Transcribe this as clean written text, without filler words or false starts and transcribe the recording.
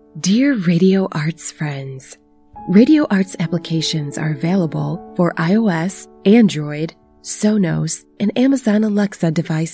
Dear Radio Arts friends, Radio Arts applications are available for iOS, Android, Sonos, and Amazon Alexa devices.